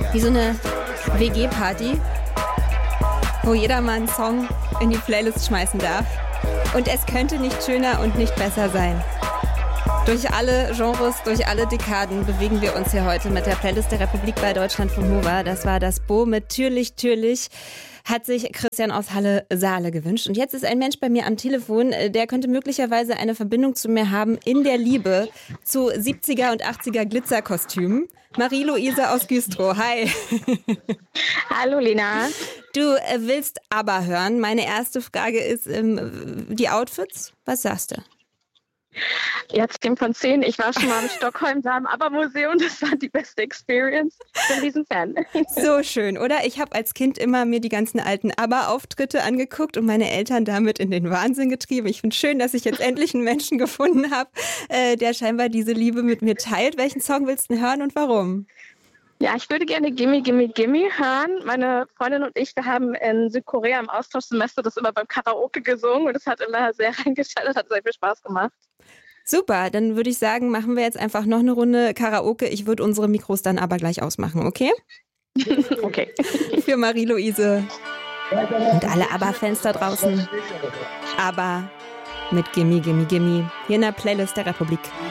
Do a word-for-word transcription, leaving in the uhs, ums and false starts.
Wie so eine W G-Party, wo jeder mal einen Song in die Playlist schmeißen darf. Und es könnte nicht schöner und nicht besser sein. Durch alle Genres, durch alle Dekaden bewegen wir uns hier heute mit der Playlist der Republik bei Deutschlandfunk Nova. Das war das Bo mit Türlich, Türlich. Hat sich Christian aus Halle Saale gewünscht. Und jetzt ist ein Mensch bei mir am Telefon, der könnte möglicherweise eine Verbindung zu mir haben in der Liebe zu siebziger und achtziger Glitzerkostümen. Marie-Louise aus Güstrow, hi. Hallo Lena. Du äh, willst ABBA hören. Meine erste Frage ist, ähm, die Outfits, was sagst du? Ja, zehn von zehn. Ich war schon mal in Stockholm da im ABBA-Museum. Das war die beste Experience. Ich bin ein Riesenfan. So schön, oder? Ich habe als Kind immer mir die ganzen alten ABBA-Auftritte angeguckt und meine Eltern damit in den Wahnsinn getrieben. Ich finde es schön, dass ich jetzt endlich einen Menschen gefunden habe, äh, der scheinbar diese Liebe mit mir teilt. Welchen Song willst du hören und warum? Ja, ich würde gerne Gimme, Gimme, Gimme hören. Meine Freundin und ich, wir haben in Südkorea im Austauschsemester das immer beim Karaoke gesungen und es hat immer sehr reingeschaltet, hat sehr viel Spaß gemacht. Super, dann würde ich sagen, machen wir jetzt einfach noch eine Runde Karaoke. Ich würde unsere Mikros dann aber gleich ausmachen, okay? Okay. Für Marie-Louise und alle ABBA-Fans da draußen. ABBA mit Gimme, Gimme, Gimme hier in der Playlist der Republik.